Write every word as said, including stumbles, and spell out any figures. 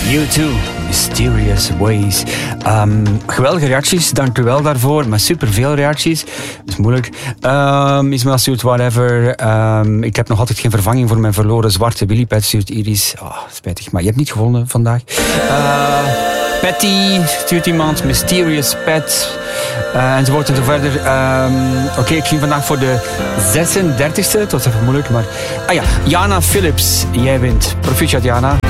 You Too, Mysterious Ways. Um, geweldige reacties, dank u wel daarvoor. Maar superveel reacties, dat is moeilijk. Um, Ismail stuurt whatever. Um, ik heb nog altijd geen vervanging voor mijn verloren zwarte Willypad, stuurt Iris. Oh, spijtig, maar je hebt niet gewonnen vandaag. Uh, Patty stuurt iemand, Mysterious Pet. Uh, enzovoort en zo verder. Um, Oké, okay, ik ging vandaag voor de zesendertigste. Dat was even moeilijk, maar... Ah ja, Jana Philips, jij wint. Proficiat, Jana.